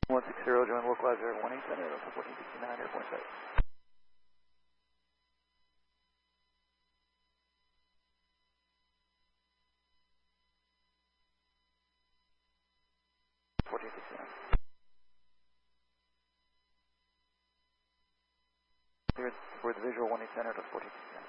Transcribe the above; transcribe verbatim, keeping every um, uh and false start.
one six zero, join localizer one eight center, fourteen sixty-nine, airborne site. fourteen sixty-nine. Cleared for the visual one eight center to fourteen sixty-nine.